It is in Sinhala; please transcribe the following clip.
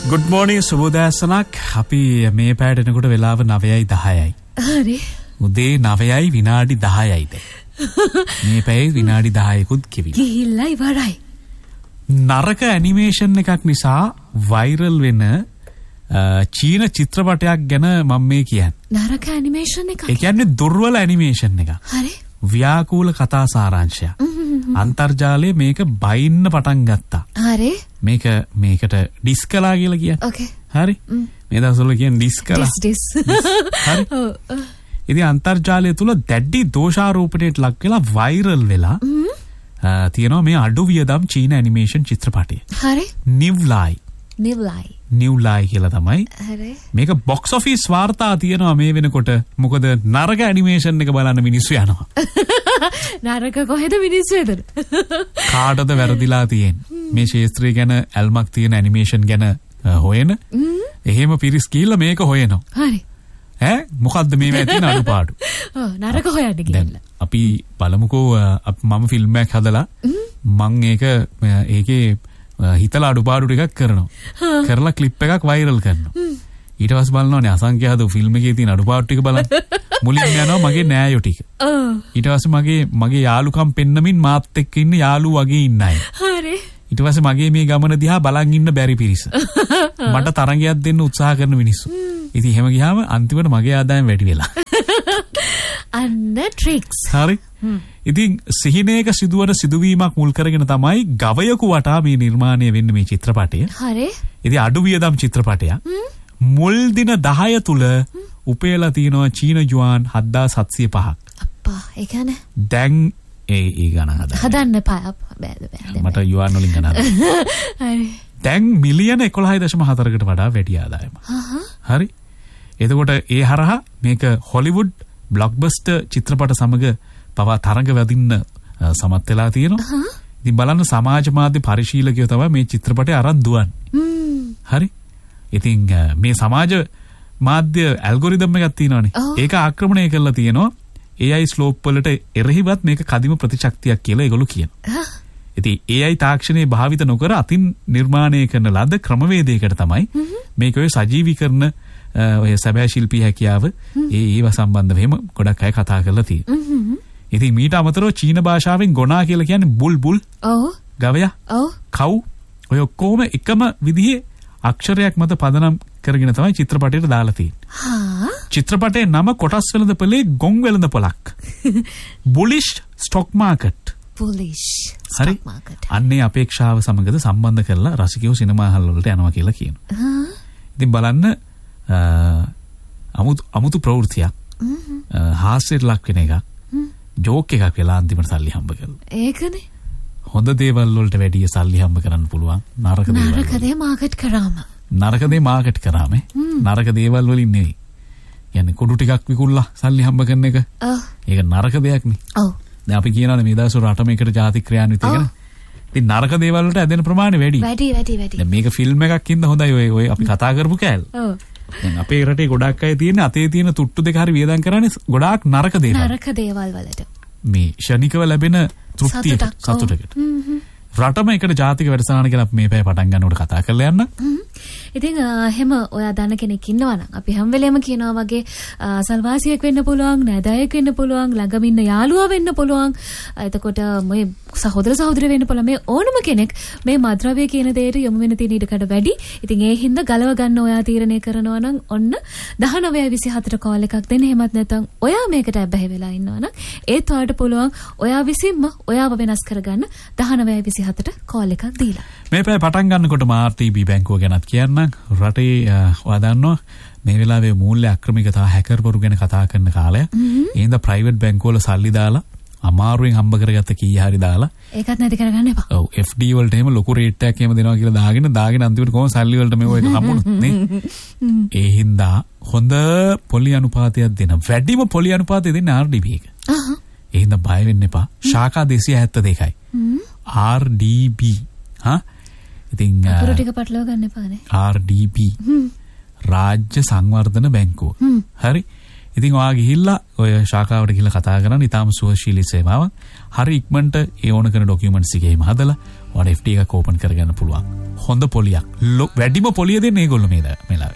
Good morning සුබෝදෑසනක්. අපි මේ පැයට එනකොට වෙලාව 9:10යි. හරි. උදේ 9යි විනාඩි 10යි දැන්. මේ පැයේ විනාඩි 10කුත් කිවිලා. ගිහිල්ලා ඉවරයි. නරක ඇනිමේෂන් එකක් නිසා වෛරල් වෙන චීන චිත්‍රපටයක් ගැන මම මේ කියන්නේ. නරක ඇනිමේෂන් එකක්. ඒ කියන්නේ දුර්වල ඇනිමේෂන් එකක්. හරි. ව්‍යාකූල කතා සාරාංශය. අන්තර්ජාලයේ මේක බයින්න පටන් ගත්තා. හරි. මේකට ඩිස්කලා කියලා කියන්නේ. ඕකේ. හරි. මේ දවස්වල කියන්නේ ඩිස්කලා. ඩිස්. හරි. ඉතින් අන්තර්ජාලය තුල දැඩි දෝෂාරෝපණයට ලක් වෙලා වෛරල් වෙලා තියෙනවා මේ අඩු වියදම් චීන ඇනිමේෂන් චිත්‍රපටය. හරි. නිව්ලායි කියලා තමයි. හරි. මේක බොක්ස් ඔෆිස් වාර්තා තියෙනවා මේ වෙනකොට. මොකද නරක ඇනිමේෂන් එක බලන්න මිනිස්සු යනවා. නරක කොහෙද මිනිස්සු එතන? කාටද වැරදිලා තියෙන්නේ? මේ ශාස්ත්‍රය ගැන ඇල්මක් තියෙන ඇනිමේෂන් ගැන හොයන. එහෙම පිරිස් කියලා මේක හොයනවා. හරි. මොකද්ද මේවා තියෙන අඩුපාඩු? නරක හොයන්න ගිහිල්ලා. අපි බලමුකෝ මම ෆිල්ම් එකක් හදලා මම ඒකේ හිතලා අඩුපාඩු ටිකක් කරනවා. කරලා ක්ලිප් එකක් වෛරල් කරනවා. ඊට පස්සේ බලනවානේ අසංඛ්‍ය හදපු ෆිල්ම් එකේ තියෙන අඩුපාඩු ටික බලන්න. මුලින්ම යනවා මගේ නෑයෝ ටික. ඊට පස්සේ මගේ යාළුකම් පෙන්නමින් මාත් එක්ක ඉන්න යාළුවෝ වගේ ඉන්න අය. හරි. ඊට පස්සේ මගේ මේ ගමන දිහා බලන් ඉන්න බැරි පිරිස. මට තරංගයක් දෙන්න උත්සාහ කරන මිනිස්සු. ඉතින් එහෙම ගියාම අන්තිමට මගේ ආදායම වැඩි වෙලා. අන්න ට්‍රික්ස්. හරි. ඉතින් සිහිනයක සිදුවන සිදුවීමක් මුල් කරගෙන තමයි ගවයකු වටා මේ නිර්මාණය වෙන්නේ මේ චිත්‍රපටය. හරි. ඉතින් අඩු වියදම් චිත්‍රපටයක්. මුල් දින 10 තුල උපයලා තියෙනවා චීන යුවාන් 7705ක්. අප්පා ඒ කියන්නේ දැන් ඒ ගණන් හදන්න එපා. මට යුවාන් වලින් ගණන්. හරි. දැන් මිලියන 11.4කට වඩා වැඩි ආදායමක්. හරි. එතකොට ඒ හරහා මේක හොලිවුඩ් බ්ලොක්බස්ටර් චිත්‍රපට සමග පවා තරඟ වැදින්න සමත් වෙලා තියෙනවා. ඉතින් බලන්න සමාජ මාධ්‍ය පරිශීලකයෝ තමයි මේ චිත්‍රපටය අරන් දුවන්නේ. හරි. ඉතින් මේ සමාජ මාධ්‍ය ඇල්ගොරිතම් එකක් තියෙනවානේ. ඒක ආක්‍රමණය කරලා තියෙනවා. AI ස්ලෝප් වලට එරෙහිවත් මේක කදිම ප්‍රතිශක්තියක් කියලා ඒගොල්ලෝ කියනවා. ඉතින් AI තාක්ෂණයේ භාවිත නොකර අතින් නිර්මාණය කරන ලද ක්‍රමවේදයකට තමයි මේක ඔය සජීවීකරණ ඔය සැබෑ ශිල්පී හැකියාව ඒව සම්බන්ධව එහෙම ගොඩක් අය කතා කරලා තියෙනවා. ඉතින් මීට අමතරව චීන භාෂාවෙන් ගොනා කියලා කියන්නේ බුල්බුල්. ඔව්. ගවයා. ඔව්. කව්. ඔය ඔක්කොම එකම විදිහේ අක්ෂරයක් මත පදනම් කරගෙන තමයි චිත්‍රපටයට දාලා තියෙන්නේ. චිත්‍රපටයේ නම කොටස් වෙළඳපොලේ ගොන් වෙළඳපොලක්. Bullish stock market. Bullish stock market. අන්නේ අපේක්ෂාව සමගද සම්බන්ධ කරලා රසිකයෝ සිනමා හල් වලට යනවා කියලා කියනවා. ඉතින් බලන්න අමුතු ප්‍රවෘත්තියක්. හාස්‍යයට ලක් වෙන එකක්. ජෝක් එකක් වෙලා අන්තිමට සල්ලි හම්බ කරලා. ඒකනේ. හොඳ දේවල් වලට වැඩිය සල්ලි හම්බ කරන්න පුළුවන්. නරක දේ මාකට් කරාම. නරක දේ මාකට් කරාම නරක දේවල් වලින් නෙවෙයි. කියන්නේ කුඩු ටිකක් විකුණලා සල්ලි හම්බ කරන එක. ඒක නරක දෙයක් නේ. ඔව්. දැන් අපි කියනවානේ මේ දවස්වල රටම එකට ජාතික ක්‍රියාන්විත කරන. ඉතින් නරක දේවල් වලට ඇදෙන ප්‍රමාණය වැඩි. වැඩි. දැන් මේක ෆිල්ම් එකක් ඉඳ හොඳයි ඔය අපි කතා කරපු කෑල්ල. ඔව්. දැන් අපේ රටේ ගොඩක් අය තියෙන අතේ තියෙන තුට්ටු දෙක හරි වියදම් කරන්නේ ගොඩාක් නරක දේවල්. නරක දේවල් වලට. මේ ෂණිකව ලැබෙන තෘප්තිය සතුටකට. රටම එකට ජාතික වැඩසටහන කියලා අපි මේ පැය පටන් ගන්නකොට කතා කරලා යන්න. ඉතින් එහෙම ඔයා දන්න කෙනෙක් ඉන්නවා නම් අපි හැම වෙලේම කියනවා වගේ සල්වාසියෙක් වෙන්න පුළුවන්, නෑදෑයෙක් වෙන්න පුළුවන්, ළඟම ඉන්න යාළුවා වෙන්න පුළුවන්. එතකොට මේ සහෝදර සහෝදරිය වෙන්න පුළුවන්. මේ ඕනම කෙනෙක් මේ මද්ද්‍රව්‍ය කියන දෙයට යොමු වෙන තියෙන ඉඩකඩ වැඩි. ඉතින් ඒ හින්දා ගලව ගන්න ඔයා තීරණය කරනවා නම් ඔන්න 1924 කෝල් එකක් දෙන්න. එහෙමත් නැත්නම් ඔයා මේකට ඇබ්බැහි වෙලා ඉන්නවා නම් ඒත් ඔයාලට පුළුවන් ඔයා විසින්ම ඔයාව වෙනස් කරගන්න 1924ට කෝල් එකක් දීලා. මේ පැය පටන් ගන්නකොටම RTB බැංකුව ගැනත් කියන්නම්. රටේ ඔයා දන්නවා මේ වෙලාවේ මූල්‍ය අක්‍රමිකතා හැකර්වරු ගැන කතා කරන කාලය. ඒ හින්දා ප්‍රයිවට් බැංකුවල සල්ලි දාලා අමාරුවෙන් හම්බ කරගත්ත කී හරි දාලා ඒකත් නැති කරගන්න එපා. ඔව් FD වලට එහෙම ලොකු රේට් එකක් එහෙම දෙනවා කියලා දාගෙන අන්තිමට කොහොම සල්ලි වලට මේව එක හම්බුනොත් නේ. ඒ හින්දා හොඳ පොලි අනුපාතයක් දෙන වැඩිම පොලි අනුපාතය දෙන්නේ RDB එක. ඒ හින්දා බය වෙන්න එපා. ශාඛා 272යි. RDB. ඉතින් අකුරු ටික පටලවා ගන්න එපානේ. RDB රාජ්‍ය සංවර්ධන බැංකුව. හරි. ඉතින් ඔයා ගිහිල්ලා ඔය ශාඛාවට ගිහිල්ලා කතා කරන්න ඉතාම සුවශීලී සේවාවක්. හරි ඉක්මනට ඒ ඕන කරන ડોකියුමන්ට්ස් ටික එහෙම හදලා ඔයාට FD එකක් ඕපන් කරගන්න පුළුවන්. හොඳ පොලියක්. වැඩිම පොලිය දෙන්නේ ඒගොල්ලෝ මේ ලාවේ.